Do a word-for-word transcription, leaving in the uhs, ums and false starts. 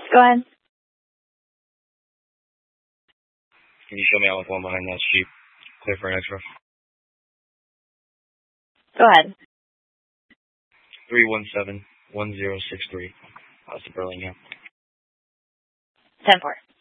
Go ahead. Can you show me out with one behind that sheep? Clear for an extra. Go ahead. three one seven, one zero six three. That's the Burlingame. ten four.